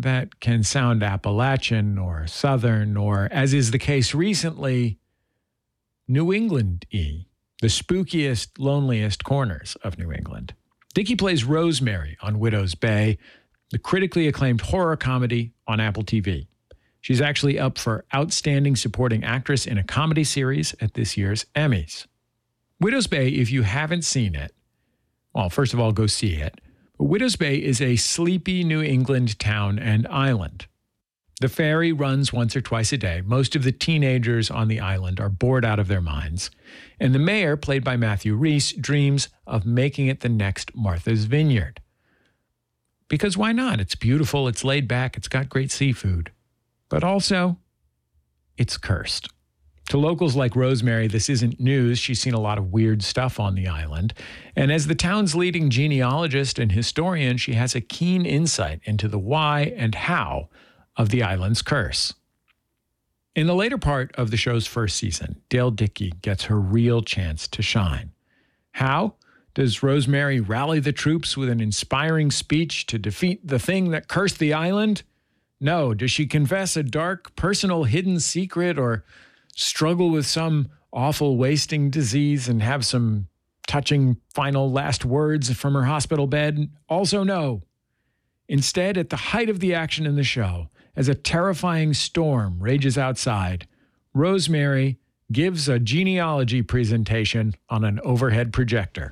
that can sound Appalachian or Southern or, as is the case recently, New England-y, the spookiest, loneliest corners of New England. Dickie plays Rosemary on Widow's Bay, the critically acclaimed horror comedy on Apple TV. She's actually up for Outstanding Supporting Actress in a Comedy Series at this year's Emmys. Widow's Bay, if you haven't seen it, well, first of all, go see it. But Widow's Bay is a sleepy New England town and island. The ferry runs once or twice a day. Most of the teenagers on the island are bored out of their minds. And the mayor, played by Matthew Rhys, dreams of making it the next Martha's Vineyard. Because why not? It's beautiful, it's laid back, it's got great seafood. But also, it's cursed. To locals like Rosemary, this isn't news. She's seen a lot of weird stuff on the island. And as the town's leading genealogist and historian, she has a keen insight into the why and how of the island's curse. In the later part of the show's first season, Dale Dickey gets her real chance to shine. How? Does Rosemary rally the troops with an inspiring speech to defeat the thing that cursed the island? No. Does she confess a dark, personal, hidden secret or struggle with some awful wasting disease and have some touching final last words from her hospital bed? Also no. Instead, at the height of the action in the show, as a terrifying storm rages outside, Rosemary gives a genealogy presentation on an overhead projector.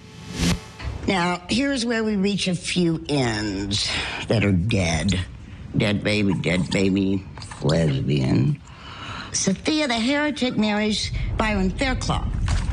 Now, here's where we reach a few ends that are dead. Dead baby, lesbian. Sophia the heretic marries Byron Fairclough.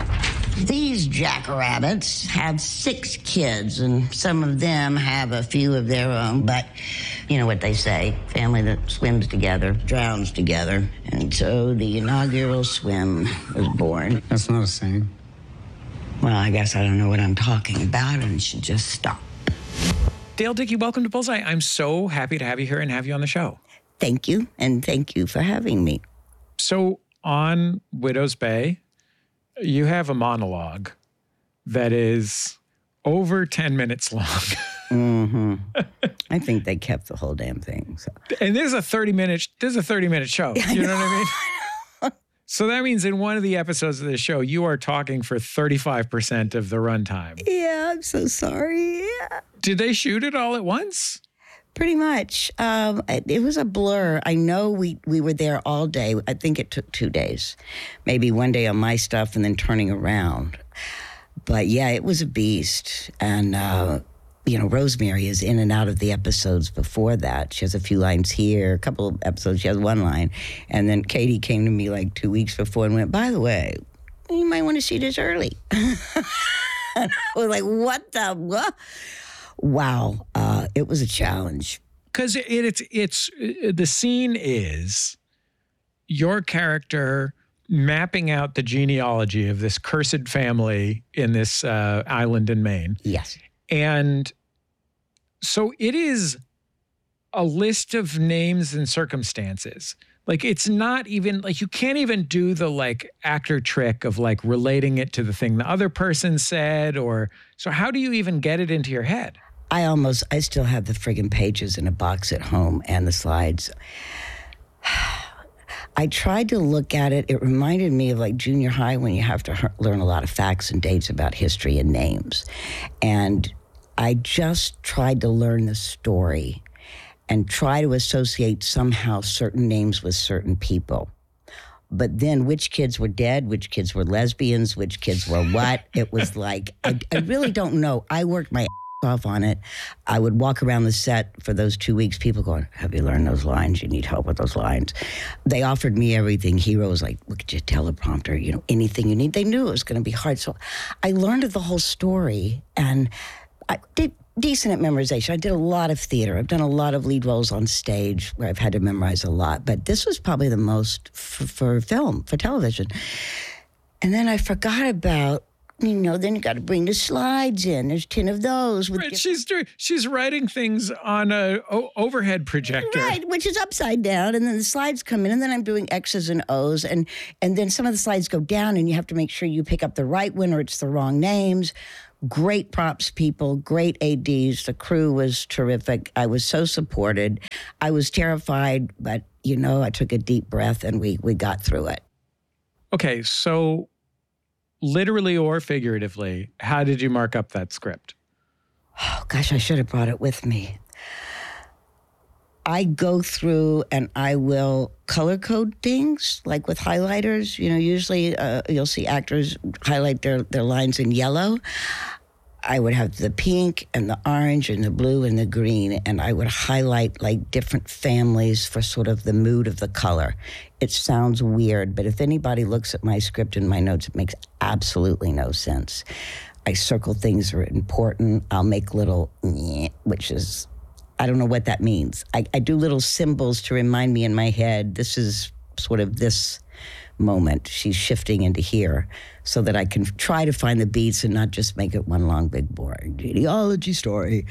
These jackrabbits have 6 kids, and some of them have a few of their own. But you know what they say, family that swims together drowns together. And so the inaugural swim was born. That's not a saying. Well, I guess I don't know what I'm talking about and should just stop. Dale Dickey, welcome to Bullseye. I'm so happy to have you here and have you on the show. Thank you, and thank you for having me. So on Widow's Bay, you have a monologue that is over 10 minutes long. Mm-hmm. I think they kept the whole damn thing. So. And this is a 30-minute show. You know what I mean? So that means in one of the episodes of the show, you are talking for 35% of the runtime. Yeah, I'm so sorry. Yeah. Did they shoot it all at once? Pretty much. It was a blur. I know we were there all day. I think it took 2 days. Maybe one day on my stuff and then turning around. But yeah, it was a beast. And, Rosemary is in and out of the episodes before that. She has a few lines here, a couple of episodes, she has one line. And then Katie came to me like 2 weeks before and went, by the way, you might want to see this early. And I was like, what? Wow. It was a challenge. Because it's the scene is your character mapping out the genealogy of this cursed family in this island in Maine. Yes. And so it is a list of names and circumstances. Like, it's not even, like, you can't even do the, like, actor trick of, like, relating it to the thing the other person said or, so how do you even get it into your head? I still have the friggin' pages in a box at home and the slides. I tried to look at it. It reminded me of like junior high when you have to learn a lot of facts and dates about history and names. And I just tried to learn the story and try to associate somehow certain names with certain people. But then which kids were dead, which kids were lesbians, which kids were what? It was like, I really don't know. I worked my off on it. I would walk around the set for those 2 weeks, people going, have you learned those lines? You need help with those lines. They offered me everything. Heroes, like, look at your teleprompter, anything you need. They knew it was going to be hard. So I learned the whole story and I did decent at memorization. I did a lot of theater. I've done a lot of lead roles on stage where I've had to memorize a lot, but this was probably the most for film, for television. And then I forgot about, then you got to bring the slides in. There's 10 of those. Right, she's writing things on a overhead projector. Right, which is upside down, and then the slides come in, and then I'm doing X's and O's, and then some of the slides go down, and you have to make sure you pick up the right one or it's the wrong names. Great props people, great ADs. The crew was terrific. I was so supported. I was terrified, but, I took a deep breath and we got through it. Okay, so literally or figuratively, how did you mark up that script? Oh, gosh, I should have brought it with me. I go through and I will color code things, like with highlighters. Usually you'll see actors highlight their lines in yellow. I would have the pink and the orange and the blue and the green, and I would highlight like different families for sort of the mood of the color. It sounds weird, but if anybody looks at my script and my notes, it makes absolutely no sense. I circle things that are important. I'll make little, which is, I don't know what that means. I do little symbols to remind me in my head, this is sort of this moment. She's shifting into here so that I can try to find the beats and not just make it one long, big, boring genealogy story.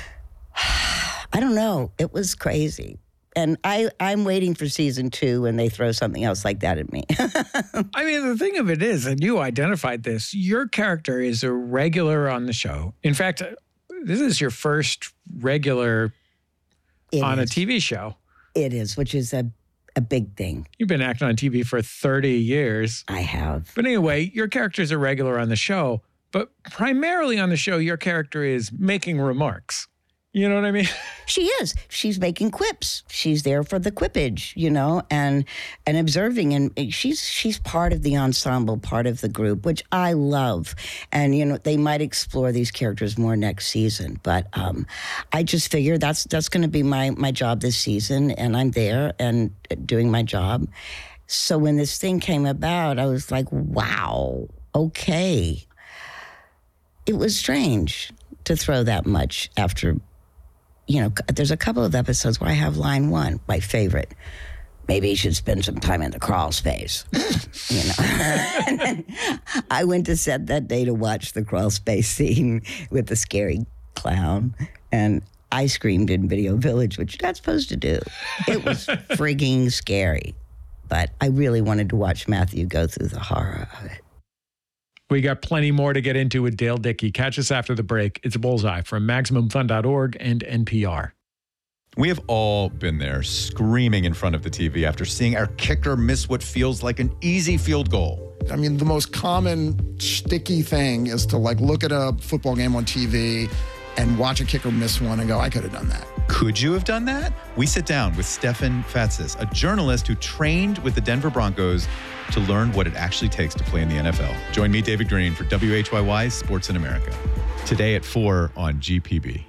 I don't know. It was crazy. And I'm waiting for season 2 when they throw something else like that at me. I mean, the thing of it is, and you identified this, your character is a regular on the show. In fact, this is your first regular on a TV show. It is, which is a big thing. You've been acting on TV for 30 years. I have. But anyway, your character's a regular on the show, but primarily on the show, your character is making remarks. You know what I mean? She is. She's making quips. She's there for the quippage, and observing. And she's part of the ensemble, part of the group, which I love. And, they might explore these characters more next season. But I just figured that's going to be my job this season. And I'm there and doing my job. So when this thing came about, I was like, wow, okay. It was strange to throw that much after. There's a couple of episodes where I have line 1, my favorite. Maybe you should spend some time in the crawl space. And then I went to set that day to watch the crawl space scene with the scary clown. And I screamed in Video Village, which you're not supposed to do. It was frigging scary. But I really wanted to watch Matthew go through the horror of it. We got plenty more to get into with Dale Dickey. Catch us after the break. It's Bullseye from MaximumFun.org and NPR. We have all been there screaming in front of the TV after seeing our kicker miss what feels like an easy field goal. I mean, the most common sticky thing is to look at a football game on TV and watch a kicker miss one and go, I could have done that. Could you have done that? We sit down with Stefan Fatsis, a journalist who trained with the Denver Broncos to learn what it actually takes to play in the NFL. Join me, David Green, for WHYY's Sports in America. Today at 4 on GPB.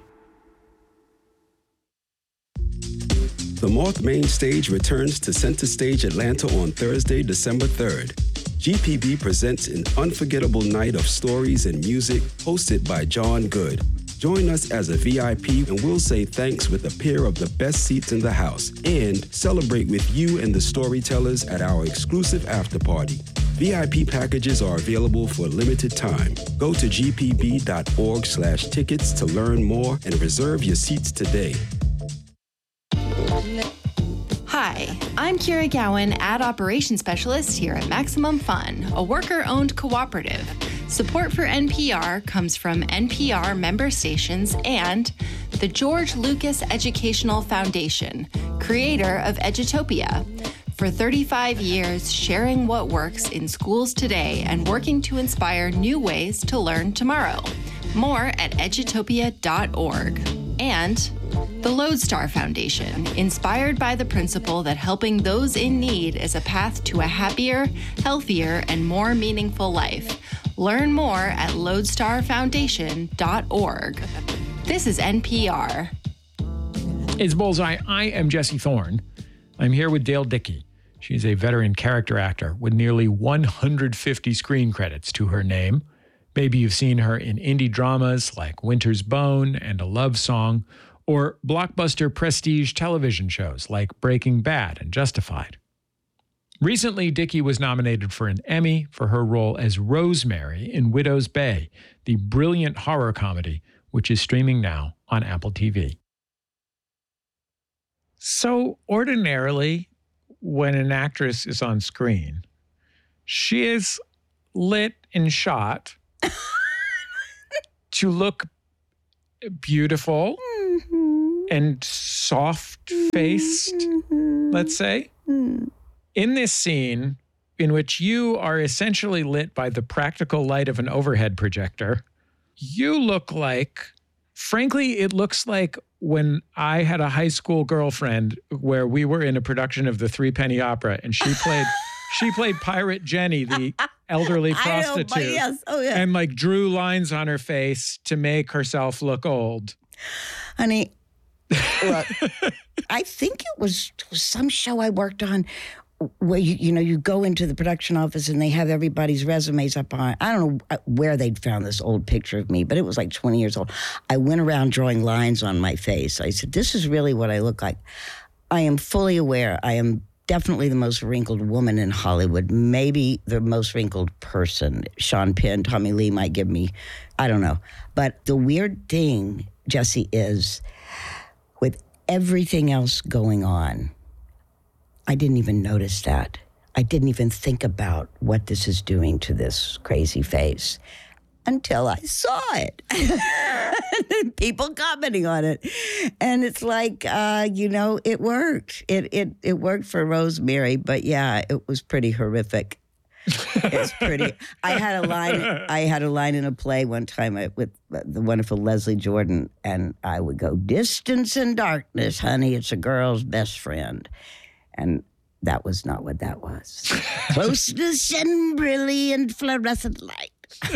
The Moth Main Stage returns to Center Stage Atlanta on Thursday, December 3rd. GPB presents an unforgettable night of stories and music hosted by John Good. Join us as a VIP and we'll say thanks with a pair of the best seats in the house and celebrate with you and the storytellers at our exclusive after party. VIP packages are available for a limited time. Go to gpb.org/tickets to learn more and reserve your seats today. Hi, I'm Kira Gowan, Ad Operations Specialist here at Maximum Fun, a worker-owned cooperative. Support for NPR comes from NPR member stations and the George Lucas Educational Foundation, creator of Edutopia. For 35 years, sharing what works in schools today and working to inspire new ways to learn tomorrow. More at edutopia.org. And the Lodestar Foundation, inspired by the principle that helping those in need is a path to a happier, healthier, and more meaningful life. Learn more at lodestarfoundation.org. This is NPR. It's Bullseye. I am Jesse Thorne. I'm here with Dale Dickey. She's a veteran character actor with nearly 150 screen credits to her name. Maybe you've seen her in indie dramas like Winter's Bone and A Love Song, or blockbuster prestige television shows like Breaking Bad and Justified. Recently, Dickey was nominated for an Emmy for her role as Rosemary in Widow's Bay, the brilliant horror comedy, which is streaming now on Apple TV. So ordinarily, when an actress is on screen, she is lit and shot to look beautiful and soft-faced, let's say. In this scene, in which you are essentially lit by the practical light of an overhead projector, you look like, frankly, it looks like when I had a high school girlfriend where we were in a production of the Three Penny Opera, and she played Pirate Jenny, the elderly prostitute. I know, yes. Oh, yeah. And like drew lines on her face to make herself look old. Honey, look, I think it was some show I worked on where you go into the production office and they have everybody's resumes up on. I don't know where they'd found this old picture of me, but it was like 20 years old. I went around drawing lines on my face. I said, this is really what I look like. I am fully aware. I am definitely the most wrinkled woman in Hollywood, maybe the most wrinkled person. Sean Penn, Tommy Lee might give me, I don't know. But the weird thing, Jesse, is with everything else going on, I didn't even notice that. I didn't even think about what this is doing to this crazy face until I saw it. People commenting on it. And it's like, it worked. It worked for Rosemary, but yeah, it was pretty horrific. It's pretty. I had a line in a play one time with the wonderful Leslie Jordan, and I would go, "Distance and darkness, honey, it's a girl's best friend." And that was not what that was. Closeness and brilliant fluorescent light.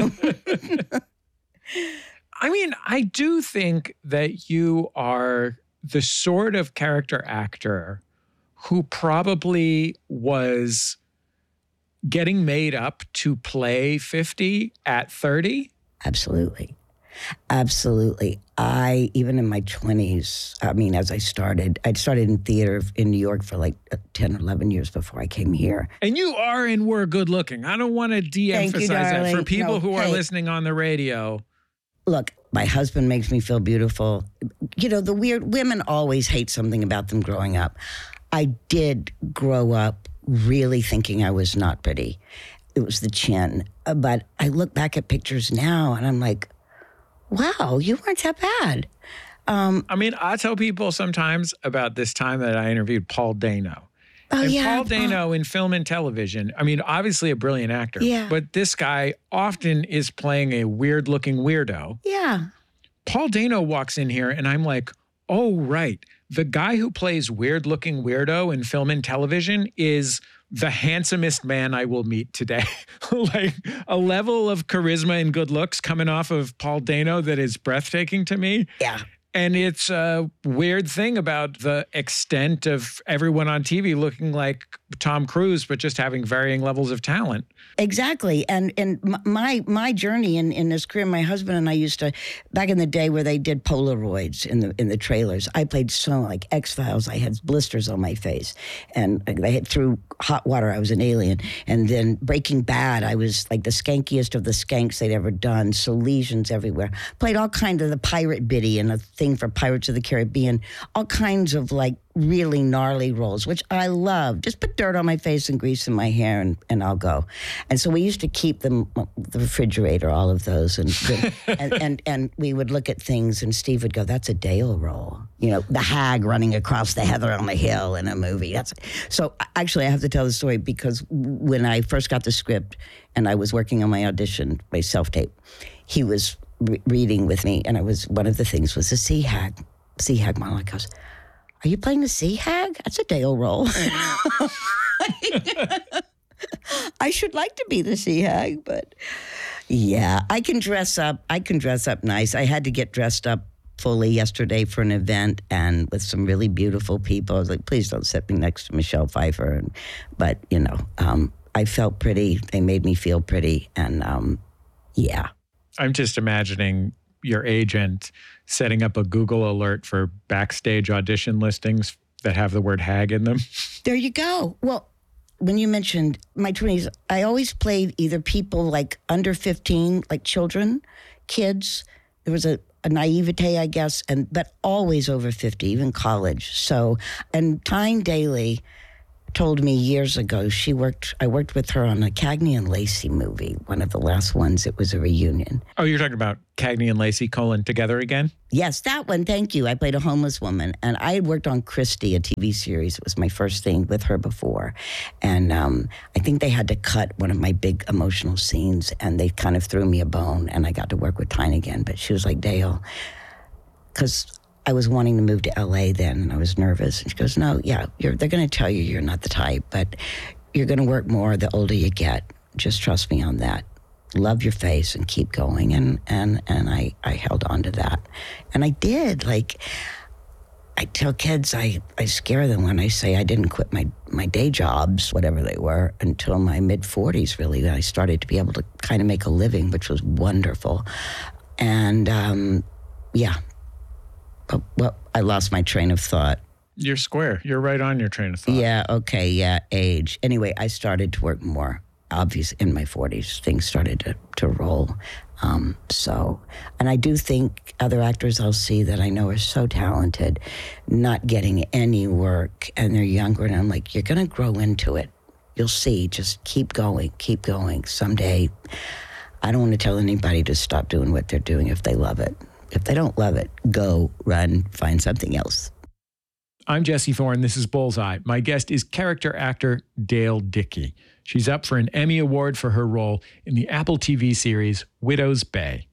I mean, I do think that you are the sort of character actor who probably was getting made up to play 50 at 30. Absolutely. Even in my 20s, as I'd started in theater in New York for like 10 or 11 years before I came here. And you are and were good looking. I don't want to de-emphasize that for people who are listening on the radio. Look, my husband makes me feel beautiful. The weird, women always hate something about them growing up. I did grow up really thinking I was not pretty. It was the chin. But I look back at pictures now and I'm like, wow, you weren't that bad. I tell people sometimes about this time that I interviewed Paul Dano. Paul Dano in film and television, obviously a brilliant actor, but this guy often is playing a weird-looking weirdo. Yeah. Paul Dano walks in here and I'm like, oh, right. The guy who plays weird-looking weirdo in film and television is the handsomest man I will meet today. Like a level of charisma and good looks coming off of Paul Dano that is breathtaking to me. Yeah. And it's a weird thing about the extent of everyone on TV looking like Tom Cruise, but just having varying levels of talent. Exactly. And my journey in this career, my husband and I used to, back in the day where they did Polaroids in the trailers, I played so like X-Files. I had blisters on my face. And they had through hot water, I was an alien. And then Breaking Bad, I was like the skankiest of the skanks they'd ever done. So lesions everywhere. Played all kinds of the pirate biddy and a thing for Pirates of the Caribbean. All kinds of like really gnarly roles, which I love. Just put dirt on my face and grease in my hair and I'll go. And so we used to keep them, the refrigerator, all of those. And we would look at things and Steve would go, that's a Dale role. The hag running across the heather on the hill in a movie. So actually I have to tell the story because when I first got the script and I was working on my audition, my self-tape, he was reading with me and one of the things was the sea hag monologue. Goes, are you playing the sea hag? That's a Dale role. I should like to be the sea hag, but yeah, I can dress up nice. I had to get dressed up fully yesterday for an event and with some really beautiful people. I was like, please don't sit me next to Michelle Pfeiffer. But I felt pretty. They made me feel pretty. And yeah. I'm just imagining your agent setting up a Google alert for backstage audition listings that have the word hag in them. There you go. Well, when you mentioned my 20s, I always played either people like under 15, like children, kids. There was a naivete, I guess, but always over 50, even college. So, and Tyne Daly told me years ago, I worked with her on a Cagney and Lacey movie, one of the last ones. It was a reunion. Oh, you're talking about Cagney and Lacey, Together Again? Yes, that one. Thank you. I played a homeless woman. And I had worked on Christy, a TV series. It was my first thing with her before. And I think they had to cut one of my big emotional scenes, and they kind of threw me a bone, and I got to work with Tyne again. But she was like, Dale, because I was wanting to move to LA then, and I was nervous. And she goes, no, yeah, they're going to tell you you're not the type, but you're going to work more the older you get. Just trust me on that. Love your face and keep going. And I held on to that. And I did. Like, I tell kids, I scare them when I say I didn't quit my day jobs, whatever they were, until my mid-40s, really. When I started to be able to kind of make a living, which was wonderful. And, yeah. Well, I lost my train of thought. You're square. You're right on your train of thought. Yeah, okay, yeah, age. Anyway, I started to work more. Obviously, in my 40s, things started to roll. And I do think other actors I'll see that I know are so talented, not getting any work, and they're younger, and I'm like, you're going to grow into it. You'll see. Just keep going, keep going. Someday, I don't want to tell anybody to stop doing what they're doing if they love it. If they don't love it, go, run, find something else. I'm Jesse Thorne. This is Bullseye. My guest is character actor Dale Dickey. She's up for an Emmy Award for her role in the Apple TV series Widow's Bay.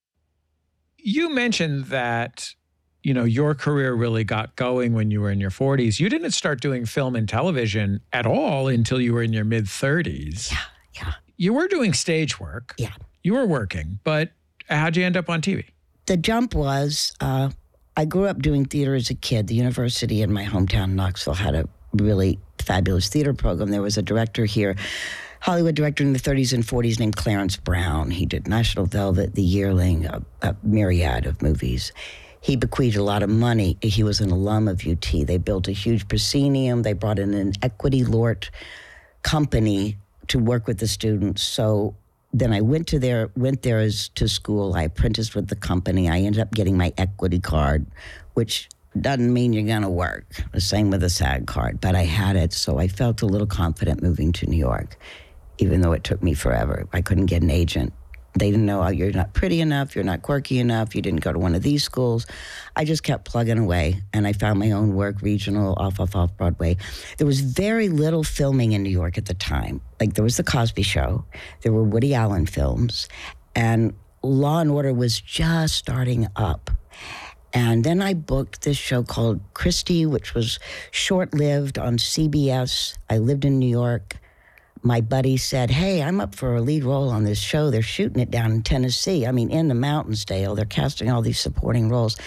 You mentioned that, your career really got going when you were in your 40s. You didn't start doing film and television at all until you were in your mid-30s. Yeah. You were doing stage work. Yeah. You were working, but how'd you end up on TV? The jump was, I grew up doing theater as a kid. The university in my hometown, Knoxville, had a really fabulous theater program. There was a director here, Hollywood director in the 30s and 40s named Clarence Brown. He did National Velvet, The Yearling, a myriad of movies. He bequeathed a lot of money. He was an alum of UT. They built a huge proscenium. They brought in an Equity Lort company to work with the students. So then I went there to school. I apprenticed with the company. I ended up getting my equity card, which doesn't mean you're going to work. The same with the SAG card, but I had it, so I felt a little confident moving to New York, even though it took me forever. I couldn't get an agent. They didn't know, you're not pretty enough, you're not quirky enough, you didn't go to one of these schools. I just kept plugging away, and I found my own work, regional, off Broadway. There was very little filming in New York at the time. Like, there was The Cosby Show, there were Woody Allen films, and Law and Order was just starting up. And then I booked this show called Christy, which was short-lived on CBS. I lived in New York. My buddy said, hey, I'm up for a lead role on this show. They're shooting it down in Tennessee. I mean, in the mountains, Dale. They're casting all these supporting roles.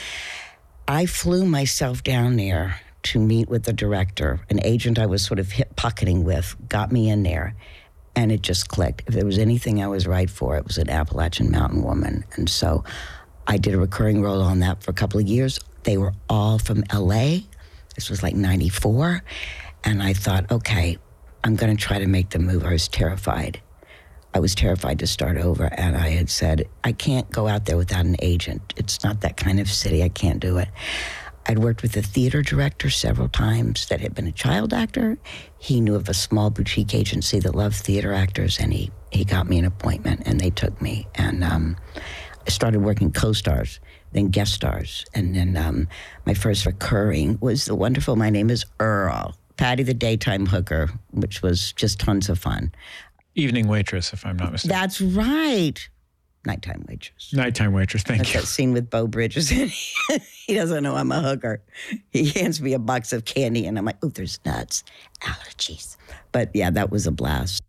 I flew myself down there to meet with the director. An agent I was sort of hip-pocketing with got me in there, and it just clicked. If there was anything I was right for, it was an Appalachian mountain woman. And so I did a recurring role on that for a couple of years. They were all from L.A. This was like 94. And I thought, okay, I'm going to try to make the move. I was terrified. I was terrified to start over. And I had said, I can't go out there without an agent. It's not that kind of city. I can't do it. I'd worked with a theater director several times that had been a child actor. He knew of a small boutique agency that loved theater actors, and he got me an appointment, and they took me. And I started working co-stars, then guest stars. And then my first recurring was the wonderful My Name is Earl, Patty the Daytime Hooker, which was just tons of fun. Evening Waitress, if I'm not mistaken. That's right. Nighttime Waitress. Nighttime Waitress, thank That's you. that scene with Bo Bridges. He doesn't know I'm a hooker. He hands me a box of candy, and I'm like, oh, there's nuts, allergies. But yeah, that was a blast.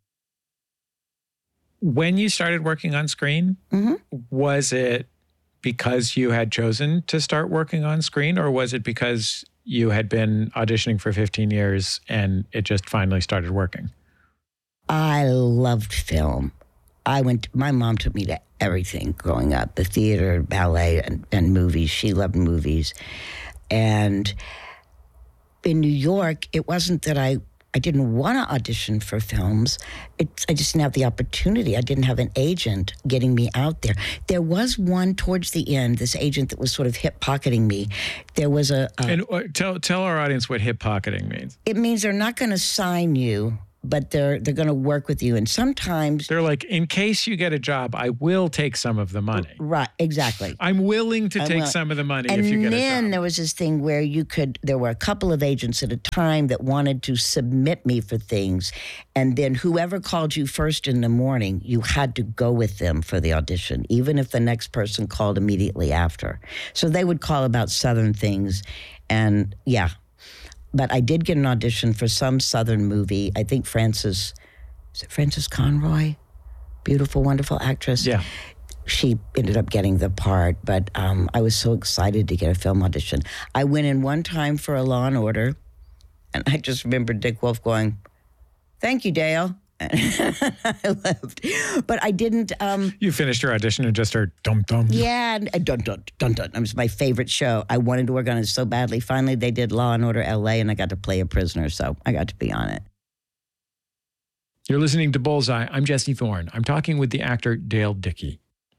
When you started working on screen, was it because you had chosen to start working on screen, or was it because you had been auditioning for 15 years and it just finally started working? I loved film. My mom took me to everything growing up, the theater, ballet, and movies. She loved movies. And in New York, it wasn't that I I didn't want to audition for films. I just didn't have the opportunity. I didn't have an agent getting me out there. There was one towards the end, this agent that was sort of hip pocketing me. There was and tell our audience what hip pocketing means. It means they're not going to sign you, but they're going to work with you. And sometimes they're like, in case you get a job, I will take some of the money. Right, exactly. I'm willing to take some of the money if you get a job. And then there was this thing where there were a couple of agents at a time that wanted to submit me for things. And then whoever called you first in the morning, you had to go with them for the audition, even if the next person called immediately after. So they would call about Southern things. And yeah. But I did get an audition for some Southern movie. I think Frances Conroy? Beautiful, wonderful actress. Yeah. She ended up getting the part, but I was so excited to get a film audition. I went in one time for a Law & Order, and I just remember Dick Wolf going, "Thank you, Dale." And I left. But I didn't... you finished your audition and just heard dum-dum. Yeah, dun-dun, dun-dun. It was my favorite show. I wanted to work on it so badly. Finally, they did Law & Order L.A., and I got to play a prisoner, so I got to be on it. You're listening to Bullseye. I'm Jesse Thorne. I'm talking with the actor Dale Dickey.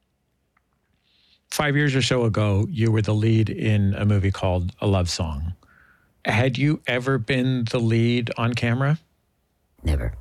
5 years or so ago, you were the lead in a movie called A Love Song. Had you ever been the lead on camera? Never.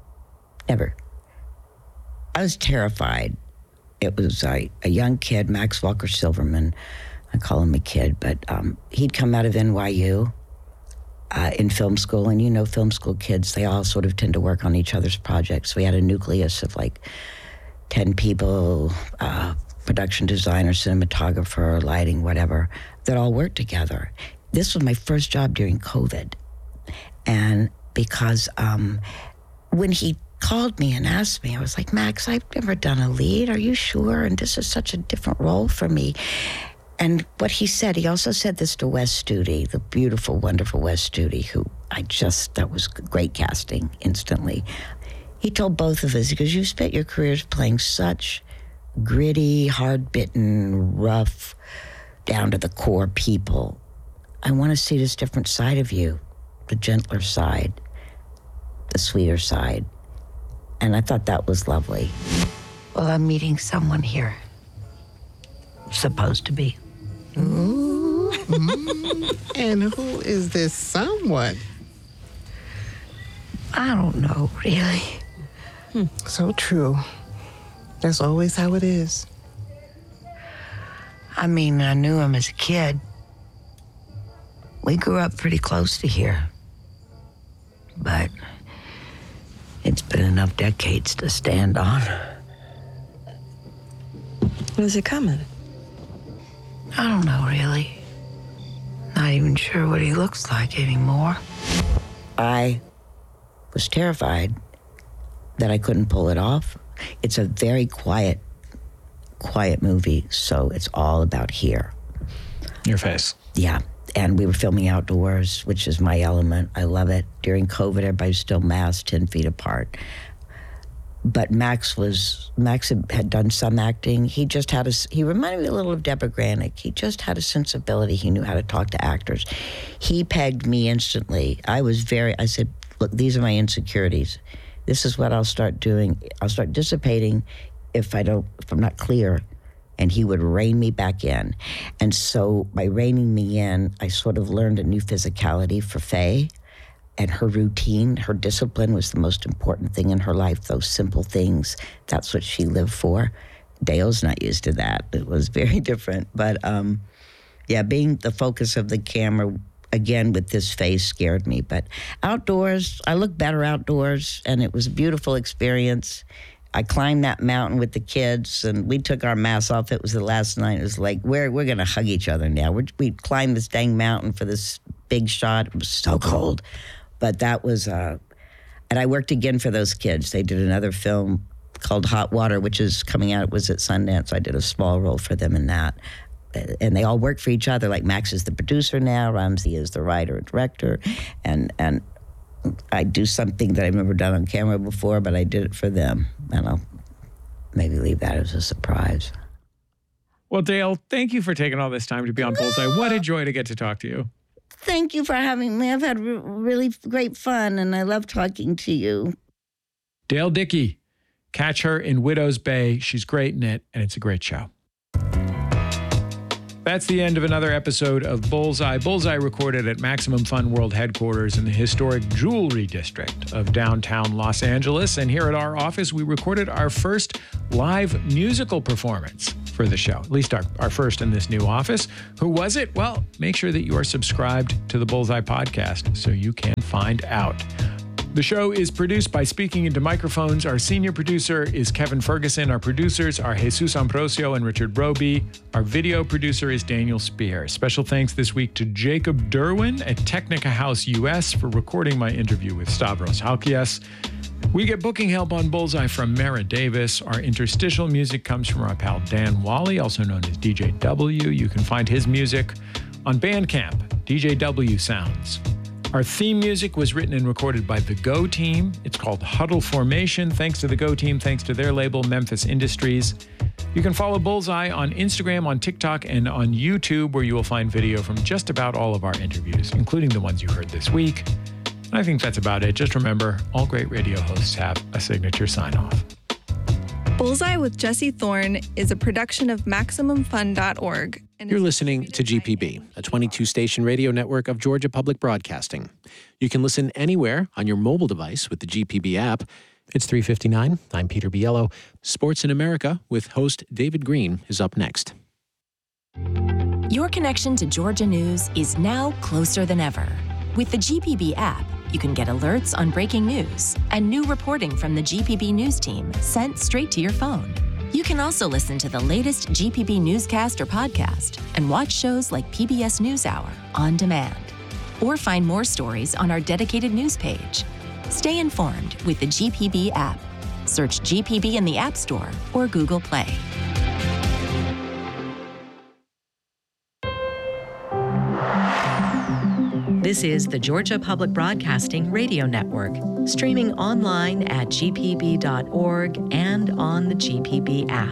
I was terrified. It was a young kid, Max Walker Silverman. I call him a kid, but he'd come out of NYU in film school. And you know, film school kids, they all sort of tend to work on each other's projects. We had a nucleus of like 10 people, production designer, cinematographer, lighting, whatever, that all worked together. This was my first job during COVID. And because when he called me and asked me, I was like, "Max, I've never done a lead. Are you sure? And this is such a different role for me." And what he said, he also said this to Wes Studi, the beautiful, wonderful Wes Studi, who that was great casting instantly. He told both of us, because you spent your careers playing such gritty, hard-bitten, rough, down-to-the-core people. I want to see this different side of you, the gentler side, the sweeter side. And I thought that was lovely. Well, I'm meeting someone here. Supposed to be. Ooh. And who is this someone? I don't know, really. So true. That's always how it is. I mean, I knew him as a kid. We grew up pretty close to here. But it's been enough decades to stand on. When is he coming? I don't know, really. Not even sure what he looks like anymore. I was terrified that I couldn't pull it off. It's a very quiet movie, so it's all about here. Your face. Yeah. And we were filming outdoors, which is my element. I love it. During COVID, everybody's still masked 10 feet apart. But Max had done some acting. He reminded me a little of Deborah Granick. He just had a sensibility. He knew how to talk to actors. He pegged me instantly. I said, "Look, these are my insecurities. This is what I'll start doing. I'll start dissipating if I'm not clear." And he would rein me back in. And so by reining me in, I sort of learned a new physicality for Faye. And her routine, her discipline was the most important thing in her life. Those simple things, that's what she lived for. Dale's not used to that. It was very different. But being the focus of the camera, again, with this face scared me. But outdoors, I look better outdoors, and it was a beautiful experience. I climbed that mountain with the kids, and we took our masks off. It was the last night. It was like, we're going to hug each other now. We climbed this dang mountain for this big shot. It was so cold. But that was, and I worked again for those kids. They did another film called Hot Water, which is coming out. It was at Sundance. I did a small role for them in that. And they all work for each other. Like Max is the producer now. Ramsey is the writer and director. And I do something that I've never done on camera before, but I did it for them. And I'll maybe leave that as a surprise. Well, Dale, thank you for taking all this time to be on Bullseye. What a joy to get to talk to you. thank you for having me. I've had really great fun, and I love talking to you. Dale Dickey. Catch her in Widow's Bay. She's great in it, and it's a great show. That's the end of another episode of Bullseye. Bullseye recorded at Maximum Fun World headquarters in the historic Jewelry District of downtown Los Angeles. And here at our office, we recorded our first live musical performance for the show, at least our first in this new office. Who was it? Well, make sure that you are subscribed to the Bullseye podcast so you can find out. The show is produced by Speaking Into Microphones. Our senior producer is Kevin Ferguson. Our producers are Jesus Ambrosio and Richard Roby. Our video producer is Daniel Spear. Special thanks this week to Jacob Derwin at Technica House US for recording my interview with Stavros Halkias. We get booking help on Bullseye from Mara Davis. Our interstitial music comes from our pal Dan Wally, also known as DJ W. You can find his music on Bandcamp, DJW Sounds. Our theme music was written and recorded by the Go Team. It's called Huddle Formation. Thanks to the Go Team, thanks to their label, Memphis Industries. You can follow Bullseye on Instagram, on TikTok, and on YouTube, where you will find video from just about all of our interviews, including the ones you heard this week. And I think that's about it. Just remember, all great radio hosts have a signature sign-off. Bullseye with Jesse Thorne is a production of MaximumFun.org. You're listening to GPB, a 22-station radio network of Georgia Public Broadcasting. You can listen anywhere on your mobile device with the GPB app. It's 3:59. I'm Peter Biello. Sports in America with host David Green is up next. Your connection to Georgia news is now closer than ever. With the GPB app, you can get alerts on breaking news and new reporting from the GPB News team sent straight to your phone. You can also listen to the latest GPB newscast or podcast and watch shows like PBS NewsHour on demand. Or find more stories on our dedicated news page. Stay informed with the GPB app. Search GPB in the App Store or Google Play. This is the Georgia Public Broadcasting Radio Network, streaming online at gpb.org and on the GPB app.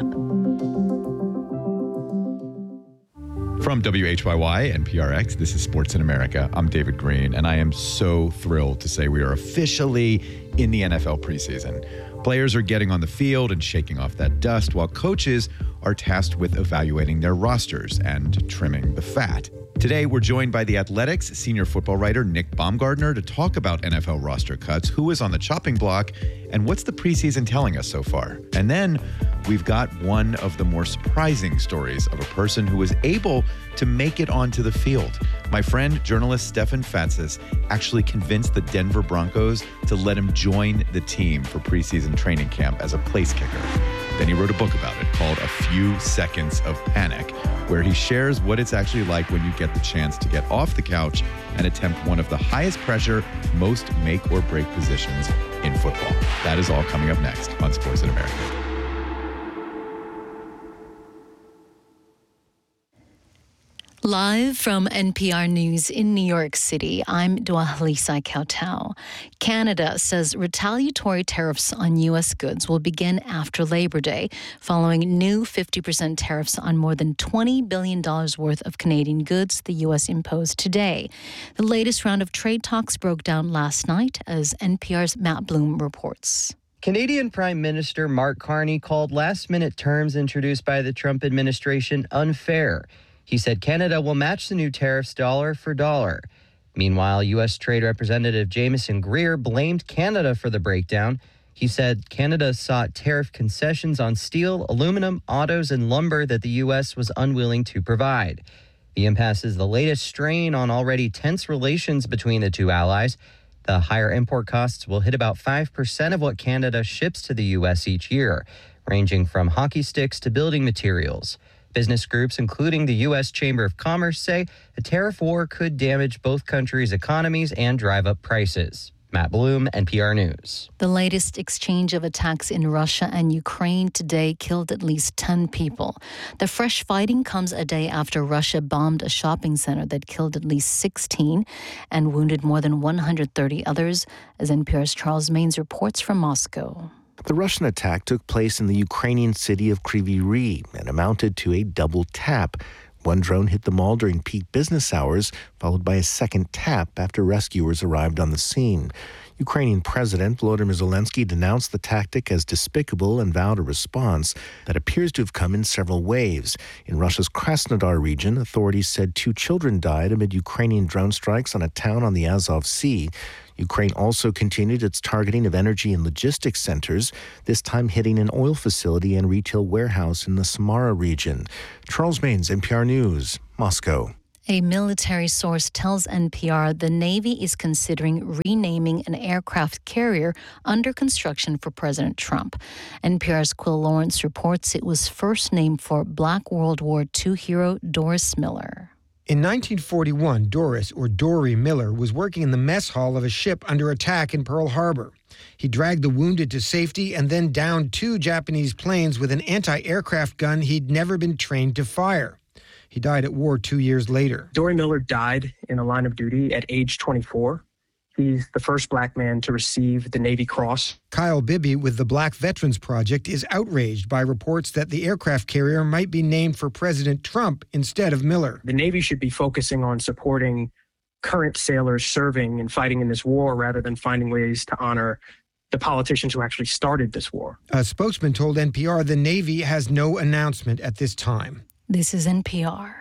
From WHYY and PRX, this is Sports in America. I'm David Green, and I am so thrilled to say we are officially in the NFL preseason. Players are getting on the field and shaking off that dust, while coaches are tasked with evaluating their rosters and trimming the fat. Today, we're joined by The Athletic's senior football writer, Nick Baumgardner, to talk about NFL roster cuts, who is on the chopping block, and what's the preseason telling us so far. And then we've got one of the more surprising stories of a person who was able to make it onto the field. My friend, journalist Stefan Fatsis, actually convinced the Denver Broncos to let him join the team for preseason training camp as a place kicker. Then he wrote a book about it called A Few Seconds of Panic, where he shares what it's actually like when you get the chance to get off the couch and attempt one of the highest pressure, most make or break positions in football. That is all coming up next on Sports in America. Live from NPR News in New York City, I'm Dwalisa Kautal. Canada says retaliatory tariffs on U.S. goods will begin after Labor Day, following new 50% tariffs on more than $20 billion worth of Canadian goods the U.S. imposed today. The latest round of trade talks broke down last night, as NPR's Matt Bloom reports. Canadian Prime Minister Mark Carney called last-minute terms introduced by the Trump administration unfair. He said Canada will match the new tariffs dollar for dollar. Meanwhile, U.S. Trade Representative Jameson Greer blamed Canada for the breakdown. He said Canada sought tariff concessions on steel, aluminum, autos, and lumber that the U.S. was unwilling to provide. The impasse is the latest strain on already tense relations between the two allies. The higher import costs will hit about 5% of what Canada ships to the U.S. each year, ranging from hockey sticks to building materials. Business groups, including the U.S. Chamber of Commerce, say a tariff war could damage both countries' economies and drive up prices. Matt Bloom, NPR News. The latest exchange of attacks in Russia and Ukraine today killed at least 10 people. The fresh fighting comes a day after Russia bombed a shopping center that killed at least 16 and wounded more than 130 others, as NPR's Charles Maines reports from Moscow. The Russian attack took place in the Ukrainian city of Kryvyi Rih and amounted to a double tap, One drone hit the mall during peak business hours, followed by a second tap after rescuers arrived on the scene. Ukrainian President Volodymyr Zelensky denounced the tactic as despicable and vowed a response that appears to have come in several waves. In Russia's Krasnodar region, authorities said 2 children died amid Ukrainian drone strikes on a town on the Azov Sea. Ukraine also continued its targeting of energy and logistics centers, this time hitting an oil facility and retail warehouse in the Samara region. Charles Maines, NPR News, Moscow. A military source tells NPR the Navy is considering renaming an aircraft carrier under construction for President Trump. NPR's Quill Lawrence reports it was first named for Black World War II hero Doris Miller. In 1941, Doris, or Dory Miller, was working in the mess hall of a ship under attack in Pearl Harbor. He dragged the wounded to safety and then downed 2 Japanese planes with an anti-aircraft gun he'd never been trained to fire. He died at war 2 years later. Dory Miller died in the line of duty at age 24. He's the first black man to receive the Navy Cross. Kyle Bibby with the Black Veterans Project is outraged by reports that the aircraft carrier might be named for President Trump instead of Miller. The Navy should be focusing on supporting current sailors serving and fighting in this war rather than finding ways to honor the politicians who actually started this war. A spokesman told NPR the Navy has no announcement at this time. This is NPR.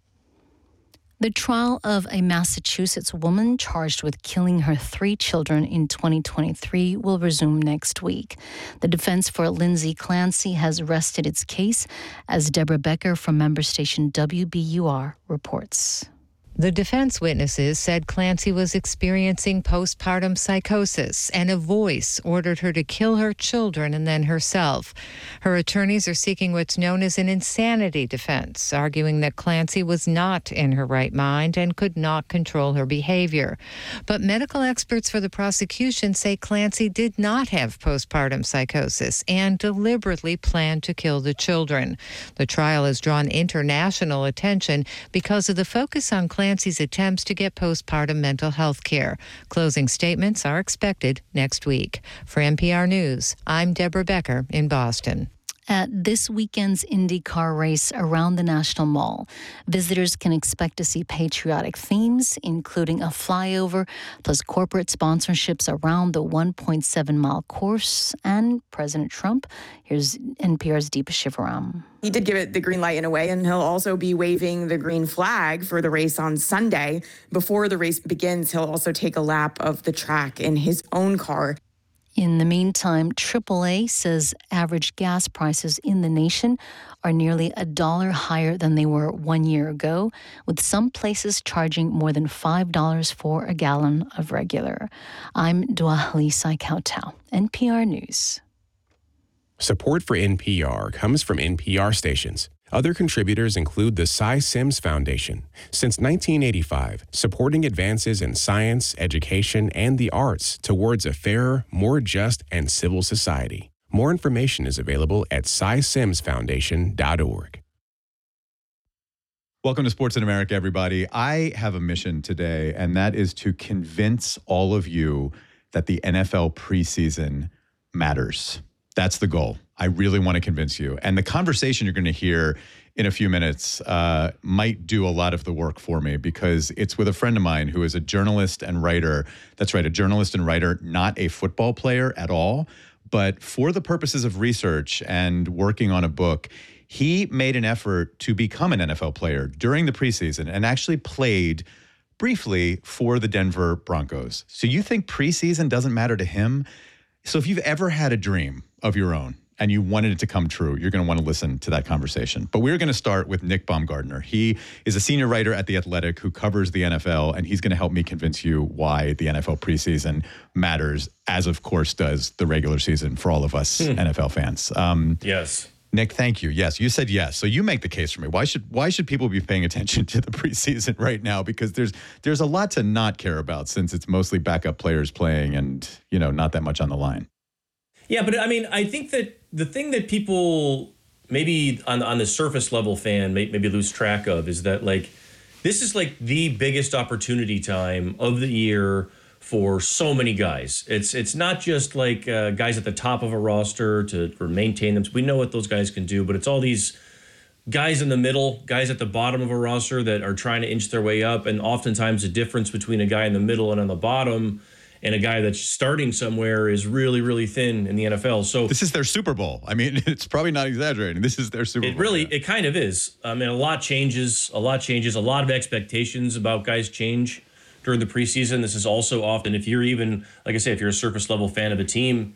The trial of a Massachusetts woman charged with killing her 3 children in 2023 will resume next week. The defense for Lindsay Clancy has rested its case, as Deborah Becker from member station WBUR reports. The defense witnesses said Clancy was experiencing postpartum psychosis, and a voice ordered her to kill her children and then herself. Her attorneys are seeking what's known as an insanity defense, arguing that Clancy was not in her right mind and could not control her behavior. But medical experts for the prosecution say Clancy did not have postpartum psychosis and deliberately planned to kill the children. The trial has drawn international attention because of the focus on Clancy's attempts to get postpartum mental health care. Closing statements are expected next week. For NPR News, I'm Deborah Becker in Boston. At this weekend's IndyCar race around the National Mall, visitors can expect to see patriotic themes, including a flyover, plus corporate sponsorships around the 1.7-mile course, and President Trump. Here's NPR's Deepa Shivaram. He did give it the green light in a way, and he'll also be waving the green flag for the race on Sunday. Before the race begins, he'll also take a lap of the track in his own car. In the meantime, AAA says average gas prices in the nation are nearly $1 higher than they were 1 year ago, with some places charging more than $5 for a gallon of regular. I'm Dua-Halisa Kautau, NPR News. Support for NPR comes from NPR stations. Other contributors include the Cy Sims Foundation. Since 1985, supporting advances in science, education, and the arts towards a fairer, more just, and civil society. More information is available at cysimsfoundation.org. Welcome to Sports in America, everybody. I have a mission today, and that is to convince all of you that the NFL preseason matters. That's the goal. I really want to convince you. And the conversation you're going to hear in a few minutes might do a lot of the work for me, because it's with a friend of mine who is a journalist and writer. That's right, a journalist and writer, not a football player at all. But for the purposes of research and working on a book, he made an effort to become an NFL player during the preseason and actually played briefly for the Denver Broncos. So you think preseason doesn't matter to him? So if you've ever had a dream of your own and you wanted it to come true, you're going to want to listen to that conversation. But we're going to start with Nick Baumgardner. He is a senior writer at The Athletic who covers the NFL, and he's going to help me convince you why the NFL preseason matters, as of course does the regular season for all of us NFL fans. Yes. Nick, thank you. Yes, you said yes. So you make the case for me. Why should people be paying attention to the preseason right now? Because there's a lot to not care about, since it's mostly backup players playing and, not that much on the line. Yeah, but I mean, I think that the thing that people maybe on the surface level fan maybe lose track of is that, like, this is like the biggest opportunity time of the year for so many guys. It's not just like guys at the top of a roster to maintain them. We know what those guys can do, but it's all these guys in the middle, guys at the bottom of a roster that are trying to inch their way up. And oftentimes the difference between a guy in the middle and on the bottom and a guy that's starting somewhere is really, really thin in the NFL. So this is their Super Bowl. I mean, it's probably not exaggerating. This is their Super Bowl. It kind of is. I mean, a lot changes. A lot of expectations about guys change during the preseason. This is also often, if you're even, like I say, if you're a surface level fan of a team,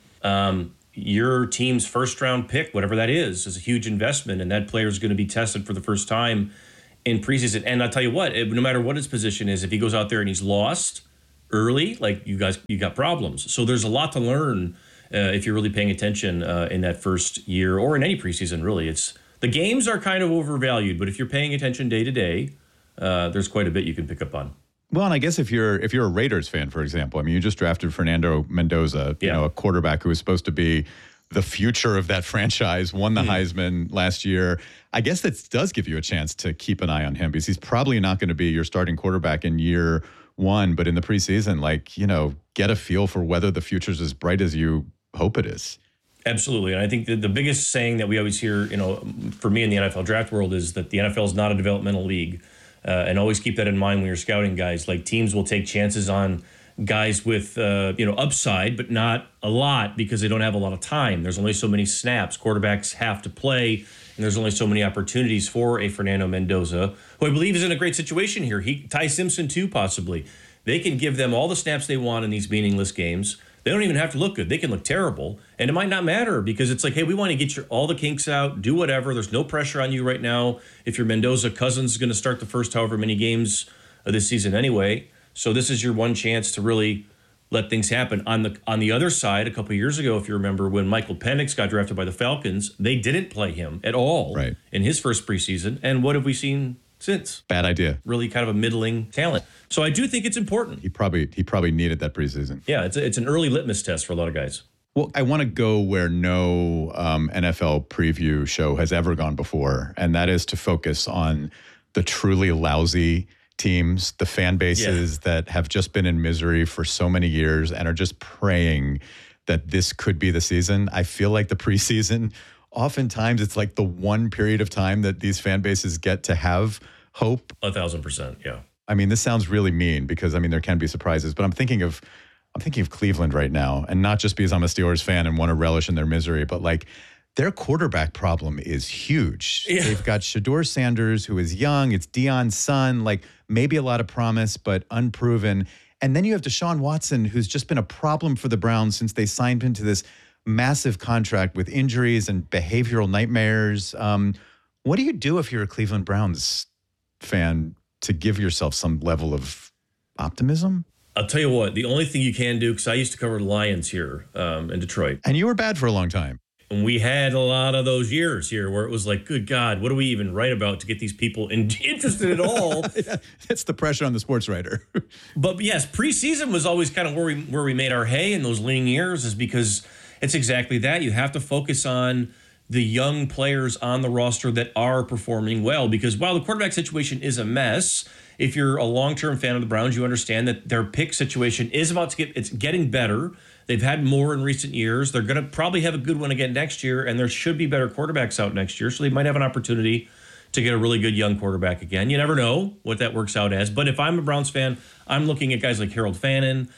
your team's first round pick, whatever that is a huge investment, and that player is going to be tested for the first time in preseason. And I'll tell you what, no matter what his position is, if he goes out there and he's lost early, like you got problems. So there's a lot to learn if you're really paying attention in that first year or in any preseason. Really, the games are kind of overvalued, but if you're paying attention day to day, there's quite a bit you can pick up on. Well, and I guess if you're a Raiders fan, for example, I mean, you just drafted Fernando Mendoza, you know, a quarterback who was supposed to be the future of that franchise, won the Heisman last year. I guess that does give you a chance to keep an eye on him because he's probably not going to be your starting quarterback in year one, but in the preseason, like, you know, get a feel for whether the future's as bright as you hope it is. Absolutely. And I think the biggest saying that we always hear, you know, for me in the NFL draft world is that the NFL is not a developmental league. And always keep that in mind when you're scouting guys. Like, teams will take chances on guys with, upside, but not a lot because they don't have a lot of time. There's only so many snaps quarterbacks have to play, and there's only so many opportunities for a Fernando Mendoza, who I believe is in a great situation here. Ty Simpson, too, possibly. They can give them all the snaps they want in these meaningless games. They don't even have to look good. They can look terrible, and it might not matter because it's like, hey, we want to get all the kinks out, do whatever. There's no pressure on you right now. If you're Mendoza, Cousins is going to start the first however many games of this season anyway. So this is your one chance to really let things happen. On the other side, a couple of years ago, if you remember, when Michael Penix got drafted by the Falcons, they didn't play him at all in his first preseason. And what have we seen since? Bad idea. Really kind of a middling talent. So I do think it's important. He probably needed that preseason. Yeah, it's an early litmus test for a lot of guys. Well, I want to go where no NFL preview show has ever gone before, and that is to focus on the truly lousy teams, the fan bases that have just been in misery for so many years and are just praying that this could be the season. I feel like the preseason, oftentimes it's like the one period of time that these fan bases get to have hope. 1,000%, yeah. I mean, this sounds really mean because, I mean, there can be surprises, but I'm thinking of Cleveland right now, and not just because I'm a Steelers fan and want to relish in their misery, but like their quarterback problem is huge. Yeah. They've got Shedeur Sanders, who is young. It's Deion's son, like maybe a lot of promise, but unproven. And then you have Deshaun Watson, who's just been a problem for the Browns since they signed him to this massive contract with injuries and behavioral nightmares. What do you do if you're a Cleveland Browns fan to give yourself some level of optimism? I'll tell you what, the only thing you can do, because I used to cover the Lions here in Detroit. And you were bad for a long time. And we had a lot of those years here where it was like, good God, what do we even write about to get these people interested at all? Yeah, it's the pressure on the sports writer. But yes, preseason was always kind of where we made our hay in those lean years, is because it's exactly that. You have to focus on the young players on the roster that are performing well, because while the quarterback situation is a mess, if you're a long-term fan of the Browns, you understand that their pick situation is it's getting better. They've had more in recent years. They're going to probably have a good one again next year, and there should be better quarterbacks out next year, so they might have an opportunity to get a really good young quarterback again. You never know what that works out as, but if I'm a Browns fan, I'm looking at guys like Harold Fannin,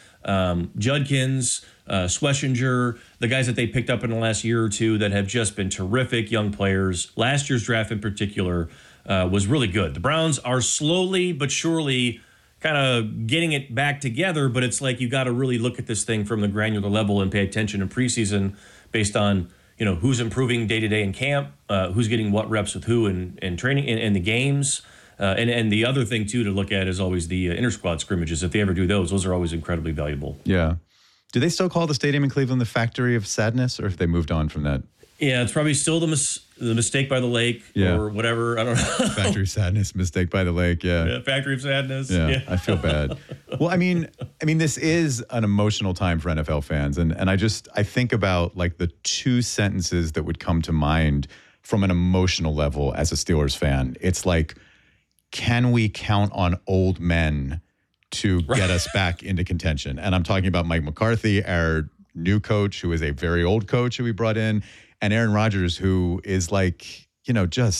Judkins, Schlesinger, the guys that they picked up in the last year or two that have just been terrific young players. Last year's draft in particular was really good. The Browns are slowly but surely kind of getting it back together, but it's like you got to really look at this thing from the granular level and pay attention in preseason based on, you know, who's improving day to day in camp, who's getting what reps with who in training and the games. And the other thing, too, to look at is always the inter-squad scrimmages. If they ever do those are always incredibly valuable. Yeah. Do they still call the stadium in Cleveland the Factory of Sadness, or have they moved on from that? Yeah, it's probably still the Mistake by the Lake or whatever. I don't know. Factory of Sadness, Mistake by the Lake, yeah. Factory of Sadness. Yeah, I feel bad. Well, I mean, this is an emotional time for NFL fans. And I think about like the two sentences that would come to mind from an emotional level as a Steelers fan. It's like, can we count on old men to get us back into contention? And I'm talking about Mike McCarthy, our new coach, who is a very old coach who we brought in, and Aaron Rodgers, who is like, you know, just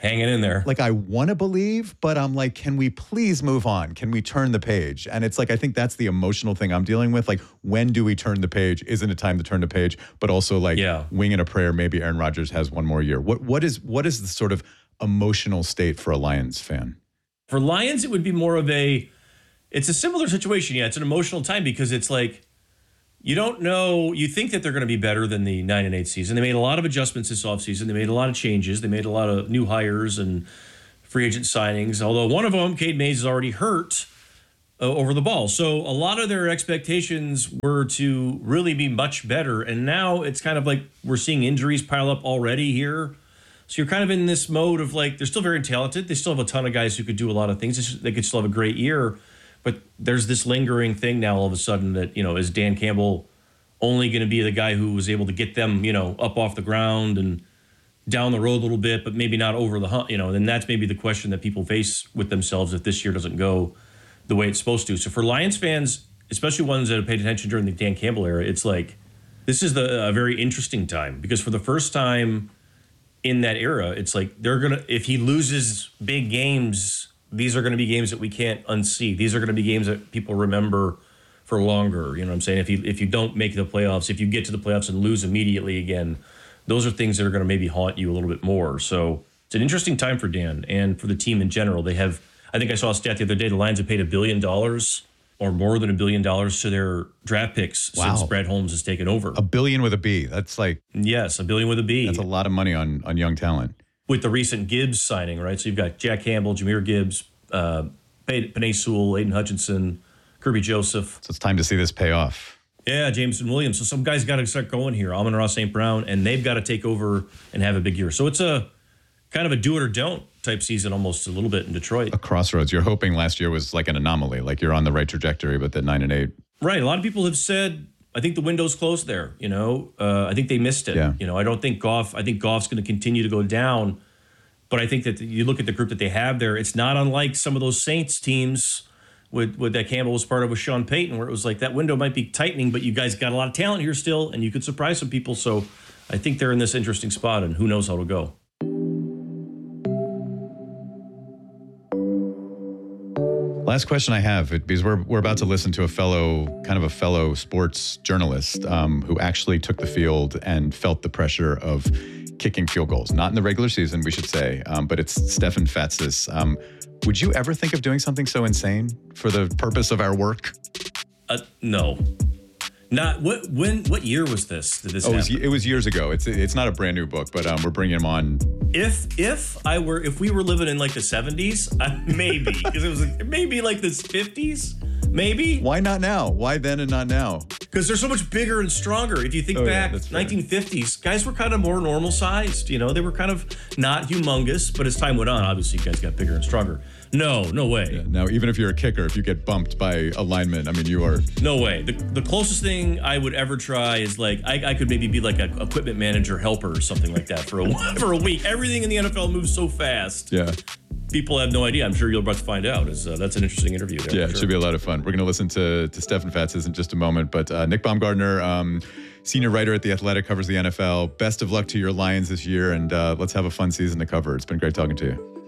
hanging in there. Like, I want to believe, but I'm like, can we please move on? Can we turn the page? And it's like, I think that's the emotional thing I'm dealing with. Like, when do we turn the page? Isn't it time to turn the page? But also, like, winging a prayer, maybe Aaron Rodgers has one more year. What is the sort of emotional state for a Lions fan? For Lions, it would be more of it's a similar situation. Yeah, it's an emotional time because it's like, you don't know. You think that they're going to be better than the 9-8 season. They made a lot of adjustments this offseason. They made a lot of changes. They made a lot of new hires and free agent signings. Although one of them, Cade Mays, is already hurt over the ball. So a lot of their expectations were to really be much better. And now it's kind of like we're seeing injuries pile up already here. So you're kind of in this mode of like, they're still very talented. They still have a ton of guys who could do a lot of things. They could still have a great year. But there's this lingering thing now all of a sudden that, is Dan Campbell only going to be the guy who was able to get them, up off the ground and down the road a little bit, but maybe not over the hump, and that's maybe the question that people face with themselves if this year doesn't go the way it's supposed to. So for Lions fans, especially ones that have paid attention during the Dan Campbell era, it's like, this is a very interesting time because for the first time in that era, it's like if he loses big games, these are going to be games that we can't unsee. These are going to be games that people remember for longer. You know what I'm saying? If you don't make the playoffs, if you get to the playoffs and lose immediately again, those are things that are going to maybe haunt you a little bit more. So it's an interesting time for Dan and for the team in general. They have, I think I saw a stat the other day, the Lions have paid $1 billion or more than $1 billion to their draft picks since Brad Holmes has taken over. $1 billion with a B. That's like... Yes, $1 billion with a B. That's a lot of money on young talent. With the recent Gibbs signing, right? So you've got Jack Campbell, Jahmyr Gibbs, Penei Sewell, Aiden Hutchinson, Kirby Joseph. So it's time to see this pay off. Yeah, Jameson Williams. So some guys got to start going here. Amon-Ra St. Brown, and they've got to take over and have a big year. So it's a kind of a do it or don't type season almost a little bit in Detroit. A crossroads. You're hoping last year was like an anomaly, like you're on the right trajectory, but then 9-8. Right. A lot of people have said, I think the window's closed there. I think they missed it. Yeah. I don't think Goff's going to continue to go down. But I think that you look at the group that they have there, it's not unlike some of those Saints teams with that Campbell was part of with Sean Payton, where it was like that window might be tightening, but you guys got a lot of talent here still, and you could surprise some people. So I think they're in this interesting spot, and who knows how it'll go. Last question I have, because we're about to listen to a fellow sports journalist who actually took the field and felt the pressure of kicking field goals. Not in the regular season, we should say, but it's Stefan Fatsis. Would you ever think of doing something so insane for the purpose of our work? No. Not what year was this? Did this happen? It was years ago. It's not a brand new book, but we're bringing him on. If we were living in like the 70s, maybe, because it was maybe like the 50s, maybe. Why not now? Why then and not now? Because they're so much bigger and stronger. If you think back, 1950s, guys were kind of more normal sized. They were kind of not humongous, but as time went on, obviously guys got bigger and stronger. No way. Yeah, now, even if you're a kicker, if you get bumped by a lineman, I mean, you are... No way. The closest thing I would ever try is like, I could maybe be like an equipment manager helper or something like that for a week. Everything in the NFL moves so fast. Yeah. People have no idea. I'm sure you're about to find out. That's an interesting interview there. Yeah, it should be a lot of fun. We're going to listen to Stefan Fatsis in just a moment. But Nick Baumgardner, senior writer at The Athletic, covers the NFL. Best of luck to your Lions this year, and let's have a fun season to cover. It's been great talking to you.